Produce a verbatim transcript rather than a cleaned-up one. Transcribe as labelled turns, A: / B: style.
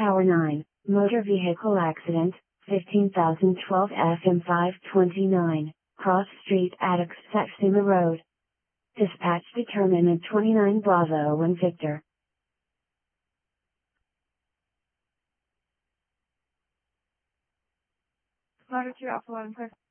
A: Tower nine, motor vehicle accident, fifteen thousand twelve F M five twenty-nine, Cross Street Attucks Satsuma Road. Dispatch determinant twenty-nine Bravo one Victor.
B: Monitor Alpha one,